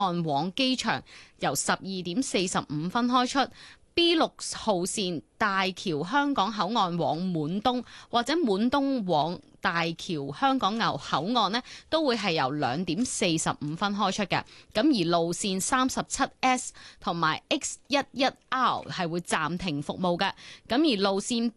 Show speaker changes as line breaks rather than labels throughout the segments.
岸往機場由12:45開出。B6 號線大橋香港口岸往滿東或者滿東往大橋香港牛口岸呢，都會係由2:45開出嘅。咁而路線37S 同埋 X11R 係會暫停服務嘅。咁而路線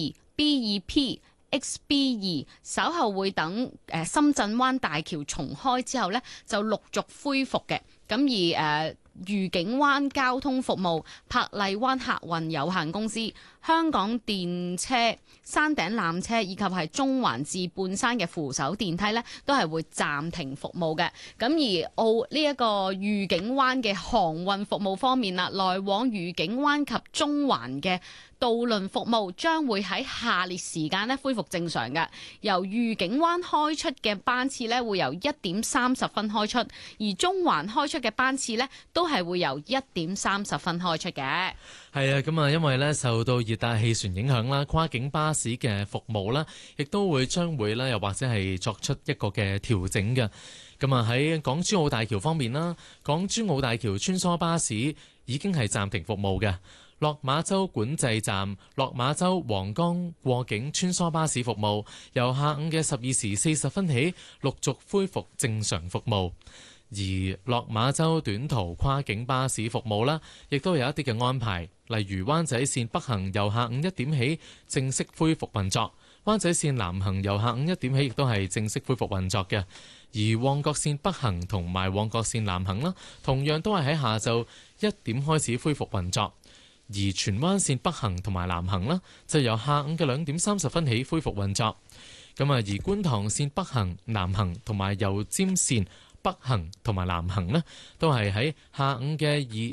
B2、B2P、XB2 稍後會等深圳灣大橋重開之後呢，就陸續恢復嘅。咁而愉景灣交通服務、珀麗灣客運有限公司、香港電車、山頂纜車以及係中環至半山嘅扶手電梯呢，都係會暫停服務嘅。咁而呢一個愉景灣嘅航運服務方面啦，來往愉景灣及中環嘅渡輪服務將會喺下列時間咧恢復正常嘅。由愉景灣開出嘅班次咧會由1:30開出，而中環開出嘅班次咧都係會由1:30開出嘅。
係啊，咁啊，因為咧受到熱帶氣旋影響啦，跨境巴士嘅服務啦，亦都將會咧又或者係作出一個嘅調整嘅。咁啊喺港珠澳大橋方面啦，港珠澳大橋穿梭巴士已經係暫停服務嘅。落馬洲管制站、落馬洲皇崗過境穿梭巴士服務由下午嘅12:40起陸續恢復正常服務，而落馬洲短途跨境巴士服務啦，亦都有一啲嘅安排，例如灣仔線北行由下午1點起正式恢復運作，灣仔線南行由下午1點起亦都係正式恢復運作嘅，而旺角線北行同埋旺角線南行啦，同樣都係喺下晝1點開始恢復運作。而荃灣線北行同埋南行啦，就由下午嘅2:30起恢復運作。咁啊，而觀塘線北行、南行同埋油尖線北行同埋南行呢，都係喺下午嘅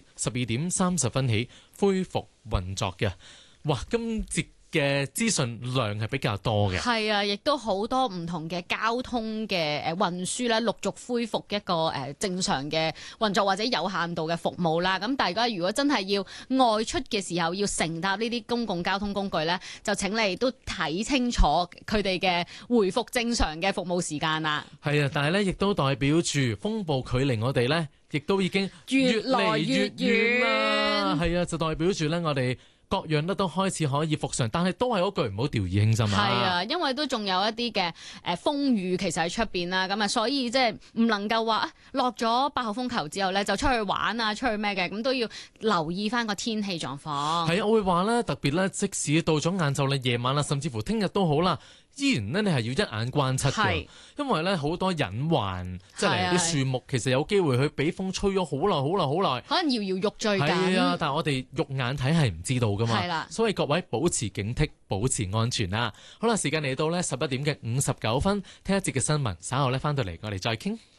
12:30起恢復運作嘅。哇！今節嘅資訊量係比較多嘅，
係啊，亦都好多唔同嘅交通嘅運輸咧，陸續恢復一個正常嘅運作或者有限度嘅服務啦。咁大家如果真係要外出嘅時候要乘搭呢啲公共交通工具呢，就請你都睇清楚佢哋嘅回復正常嘅服務時間啦。係
啊，但係呢亦都代表住風暴距離我哋呢，亦都已經越嚟越遠啦。係啊，就代表住呢我哋各樣都開始可以復常，但係都係嗰句唔好掉以輕心啊！
係啊，因為都仲有一啲嘅風雨其實喺出邊啦，咁啊，所以即係唔能夠話落咗8號風球之後咧就出去玩啊，出去咩嘅，咁都要留意翻個天氣狀況。
係啊，我會話咧，特別咧，即使到咗晏晝啦、夜晚啦，甚至乎聽日都好啦，依然呢，你係要一眼關七嘅，因為咧好多隱患，即係啲樹木其實有機會去俾風吹咗好耐、好耐、好耐，
可能搖搖欲墜緊。
係啊，但係我哋肉眼睇係唔知道噶嘛。
係啦，
所以各位保持警惕，保持安全啦。好啦，時間嚟到呢11:59，聽一節嘅新聞，稍後呢翻到嚟我哋再傾。